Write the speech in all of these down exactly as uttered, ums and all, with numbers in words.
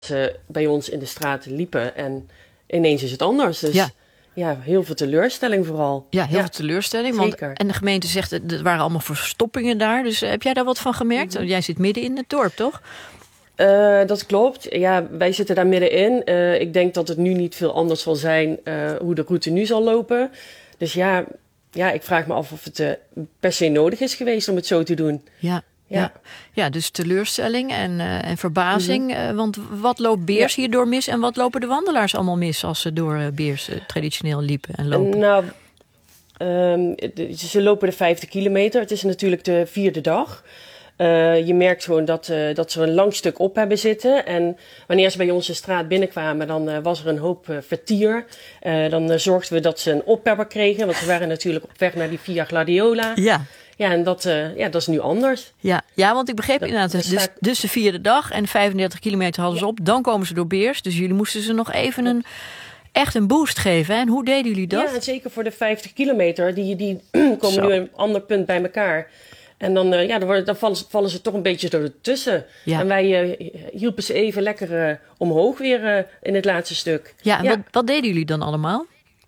ze bij ons in de straat liepen en ineens is het anders. Dus ja, ja heel veel teleurstelling vooral. Ja, heel ja, veel teleurstelling. Want, en de gemeente zegt, er waren allemaal verstoppingen daar. Dus uh, heb jij daar wat van gemerkt? Mm-hmm. Jij zit midden in het dorp, toch? Uh, dat klopt. Ja, wij zitten daar middenin. Uh, ik denk dat het nu niet veel anders zal zijn uh, hoe de route nu zal lopen. Dus ja, ja, ik vraag me af of het uh, per se nodig is geweest om het zo te doen. Ja. Ja. Ja. ja, dus teleurstelling en, uh, en verbazing. Mm-hmm. Uh, want wat loopt Beers ja. hierdoor mis en wat lopen de wandelaars allemaal mis als ze door uh, Beers uh, traditioneel liepen en lopen? Nou, um, de, ze lopen de vijftig kilometer. Het is natuurlijk de vierde dag. Uh, je merkt gewoon dat, uh, dat ze een lang stuk op hebben zitten. En wanneer ze bij onze straat binnenkwamen, dan uh, was er een hoop uh, vertier. Uh, dan uh, zorgden we dat ze een oppepper kregen. Want ze waren natuurlijk op weg naar die Via Gladiola. Ja. Ja, en dat, uh, ja, dat is nu anders. Ja, ja, want ik begreep dat, inderdaad, dus, staat... dus de vierde dag en vijfendertig kilometer hadden ze op. Dan komen ze door Beers. Dus jullie moesten ze nog even een, echt een boost geven. Hè? En hoe deden jullie dat? Ja, en zeker voor de vijftig kilometer. Die, die komen Zo. nu een ander punt bij elkaar. En dan, uh, ja, dan, worden, dan vallen, ze, vallen ze toch een beetje ertussen. Ja. En wij uh, hielpen ze even lekker uh, omhoog weer uh, in het laatste stuk. Ja, en ja. Wat, wat deden jullie dan allemaal?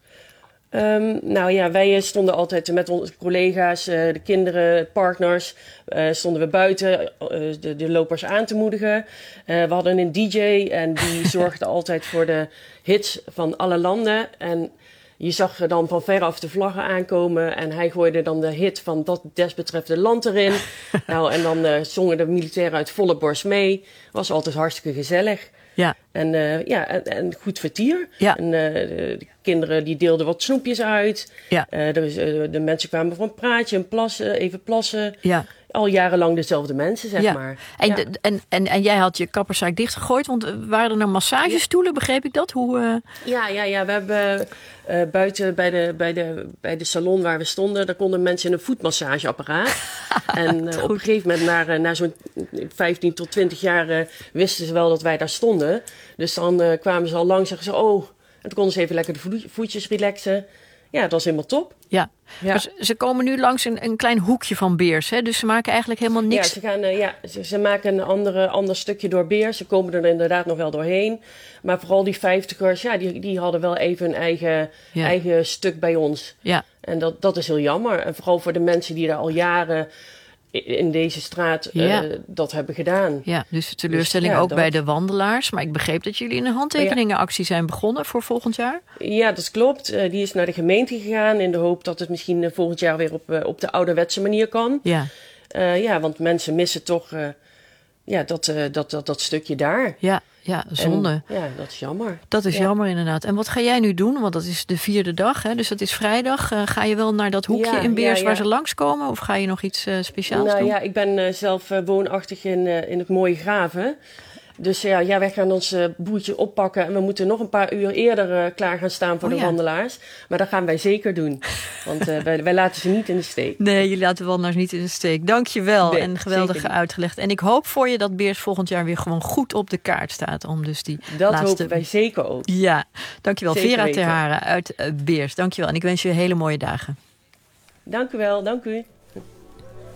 Um, nou ja, wij stonden altijd met onze collega's, uh, de kinderen, partners, uh, stonden we buiten uh, de, de lopers aan te moedigen. Uh, we hadden een D J en die zorgde altijd voor de hits van alle landen. En je zag dan van veraf de vlaggen aankomen en hij gooide dan de hit van dat desbetreffende land erin. Nou, en dan uh, zongen de militairen uit volle borst mee. Was altijd hartstikke gezellig. Ja. En, uh, ja, en, en goed vertier. Ja. En uh, de, de kinderen die deelden wat snoepjes uit. Ja. Uh, de, de mensen kwamen voor een praatje, een plassen, even plassen. Ja. Al jarenlang dezelfde mensen, zeg ja. maar. En, ja. de, en, en, en jij had je kapperszaak dichtgegooid, want waren er nou massagestoelen, begreep ik dat? Hoe, uh... Ja, ja, ja, we hebben uh, buiten bij de, bij, de, bij de salon waar we stonden, daar konden mensen in een voetmassageapparaat. En uh, op een gegeven moment, na, uh, na zo'n vijftien tot twintig jaar, uh, wisten ze wel dat wij daar stonden. Dus dan uh, kwamen ze al langs en zeggen ze, oh, en toen konden ze even lekker de voetjes relaxen. Ja, dat was helemaal top. Ja, ja. Maar ze komen nu langs een, een klein hoekje van Beers, hè? Dus ze maken eigenlijk helemaal niks. Ja, ze, gaan, uh, ja, ze, ze maken een andere, ander stukje door Beers. Ze komen er inderdaad nog wel doorheen. Maar vooral die vijftigers, ja, die, die hadden wel even een eigen, ja. eigen stuk bij ons. Ja. En dat, dat is heel jammer. En vooral voor de mensen die daar al jaren in deze straat ja. uh, dat hebben gedaan. Ja, dus de teleurstelling dus, ja, ook dat. bij de wandelaars. Maar ik begreep dat jullie een handtekeningenactie zijn begonnen voor volgend jaar. Ja, dat klopt. Uh, die is naar de gemeente gegaan in de hoop dat het misschien uh, volgend jaar weer op, uh, op de ouderwetse manier kan. Ja, uh, ja, want mensen missen toch uh, ja, dat, uh, dat, dat, dat stukje daar. Ja, ja, zonde. En, ja, dat is jammer. Dat is ja. jammer inderdaad. En wat ga jij nu doen? Want dat is de vierde dag, hè? Dus dat is vrijdag. Uh, ga je wel naar dat hoekje ja, in Beers ja, ja. waar ze langskomen? Of ga je nog iets uh, speciaals nou, doen? Ja, ik ben uh, zelf uh, woonachtig in, uh, in het mooie Graven. Dus ja, ja, wij gaan ons uh, boertje oppakken. En we moeten nog een paar uur eerder uh, klaar gaan staan voor oh, de ja. wandelaars. Maar dat gaan wij zeker doen. Want uh, wij, wij laten ze niet in de steek. Nee, jullie laten de wandelaars niet in de steek. Dank je wel. Nee, en geweldig uitgelegd. En ik hoop voor je dat Beers volgend jaar weer gewoon goed op de kaart staat. Om dus die dat laatste... hopen wij zeker ook. Ja, dankjewel. Zeker Vera weten. Ter Haren uit uh, Beers. Dankjewel. En ik wens je hele mooie dagen. Dank u wel. Dank u.